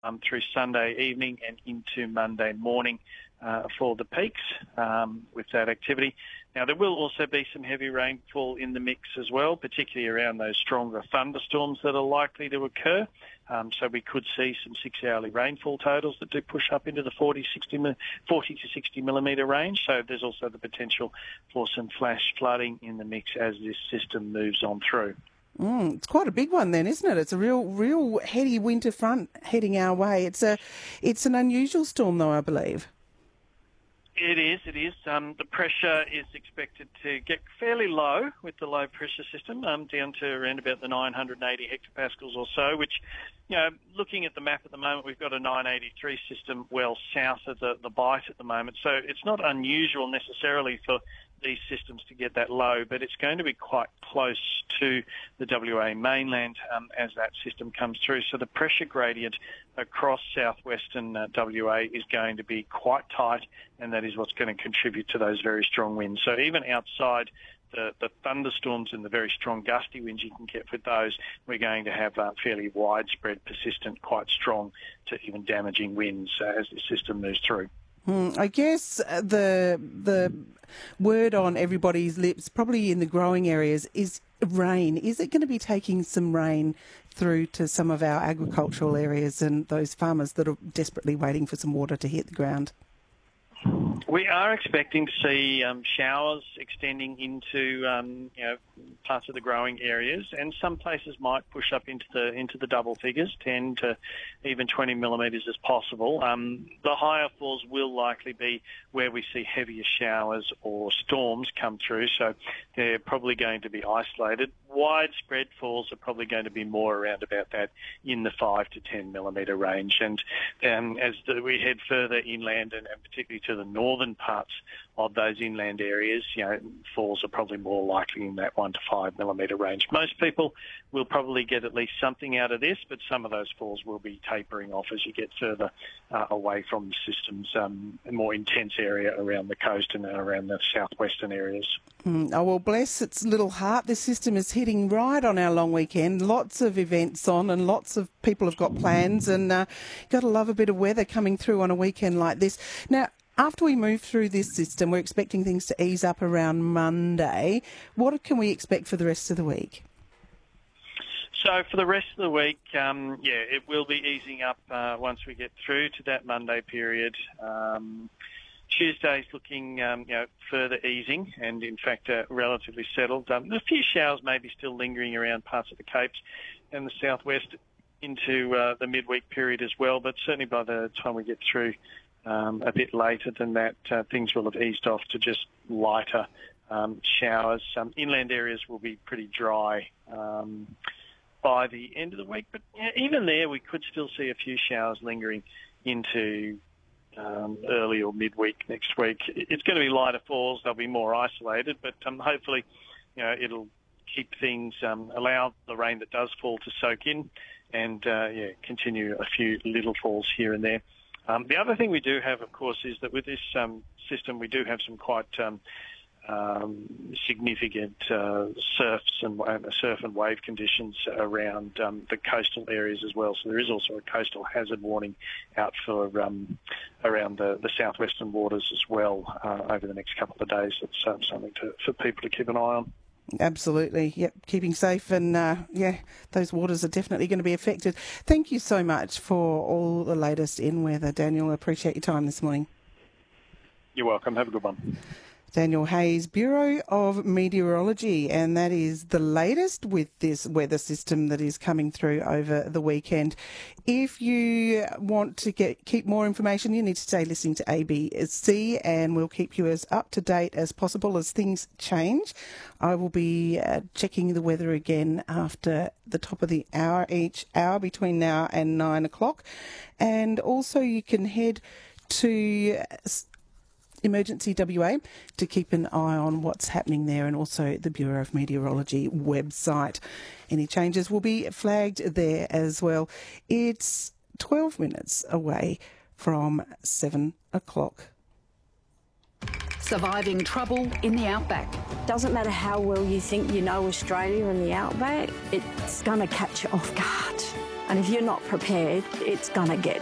through Sunday evening and into Monday morning for the peaks with that activity. Now, there will also be some heavy rainfall in the mix as well, particularly around those stronger thunderstorms that are likely to occur. So we could see some 6-hourly rainfall totals that do push up into the 40 to 60 millimetre range. So there's also the potential for some flash flooding in the mix as this system moves on through. It's quite a big one then, isn't it? It's a real heady winter front heading our way. It's an unusual storm though, I believe. It is. The pressure is expected to get fairly low with the low pressure system, down to around about the 980 hectopascals or so, which, looking at the map at the moment, we've got a 983 system well south of the Bight at the moment. So it's not unusual necessarily for these systems to get that low, but it's going to be quite close to the WA mainland as that system comes through. So the pressure gradient across southwestern WA is going to be quite tight, and that is what's going to contribute to those very strong winds. So even outside the thunderstorms and the very strong gusty winds you can get with those, we're going to have fairly widespread, persistent, quite strong to even damaging winds as the system moves through. I guess the word on everybody's lips, probably in the growing areas, is rain. Is it going to be taking some rain through to some of our agricultural areas and those farmers that are desperately waiting for some water to hit the ground? We are expecting to see showers extending into parts of the growing areas, and some places might push up into the double figures, 10 to even 20 millimetres as possible. The higher falls will likely be where we see heavier showers or storms come through, so they're probably going to be isolated. Widespread falls are probably going to be more around about that in the 5 to 10 millimetre range, and as we head further inland and particularly to the northern parts of those inland areas, falls are probably more likely in that 1 to 5 millimetre range. Most people will probably get at least something out of this, but some of those falls will be tapering off as you get further away from the system's more intense area around the coast and around the southwestern areas. Oh, well, bless its little heart. This system is hitting right on our long weekend. Lots of events on and lots of people have got plans, and got to love a bit of weather coming through on a weekend like this. Now, after we move through this system, we're expecting things to ease up around Monday. What can we expect for the rest of the week? So for the rest of the week, it will be easing up once we get through to that Monday period. Tuesday's looking, further easing and, in fact, relatively settled. A few showers may be still lingering around parts of the Capes and the southwest into the midweek period as well, but certainly by the time we get through a bit later than that, things will have eased off to just lighter showers. Inland areas will be pretty dry by the end of the week, but even there we could still see a few showers lingering into early or midweek next week. It's going to be lighter falls. They'll be more isolated, but hopefully, it'll keep things, allow the rain that does fall to soak in and, continue a few little falls here and there. The other thing we do have, of course, is that with this system, we do have some quite significant surf and wave conditions around the coastal areas as well. So there is also a coastal hazard warning out for around the southwestern waters as well over the next couple of days. That's something for people to keep an eye on. Absolutely. Yep. Keeping safe and, those waters are definitely going to be affected. Thank you so much for all the latest in weather, Daniel. I appreciate your time this morning. You're welcome. Have a good one. Daniel Hayes, Bureau of Meteorology, and that is the latest with this weather system that is coming through over the weekend. If you want to keep more information, you need to stay listening to ABC, and we'll keep you as up to date as possible as things change. I will be checking the weather again after the top of the hour, each hour between now and 9 o'clock. And also you can head to Emergency WA to keep an eye on what's happening there, and also the Bureau of Meteorology website. Any changes will be flagged there as well. It's 12 minutes away from 7 o'clock. Surviving trouble in the outback. Doesn't matter how well you think you know Australia and the outback, it's going to catch you off guard. And if you're not prepared, it's going to get